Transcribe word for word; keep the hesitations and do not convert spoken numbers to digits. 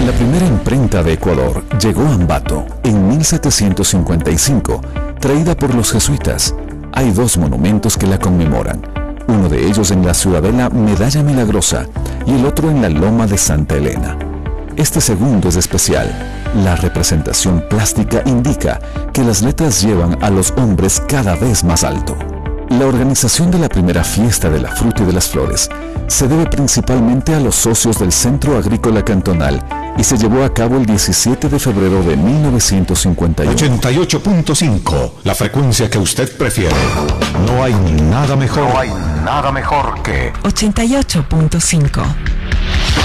La primera imprenta de Ecuador llegó a Ambato en mil setecientos cincuenta y cinco, traída por los jesuitas. Hay dos monumentos que la conmemoran, uno de ellos en la ciudadela Medalla Milagrosa y el otro en la Loma de Santa Elena. Este segundo es especial. La representación plástica indica que las letras llevan a los hombres cada vez más alto. La organización de la primera fiesta de la fruta y de las flores se debe principalmente a los socios del Centro Agrícola Cantonal y se llevó a cabo el diecisiete de febrero de mil novecientos cincuenta y uno. ochenta y ocho punto cinco, la frecuencia que usted prefiere. No hay nada mejor. No hay nada mejor que ochenta y ocho punto cinco.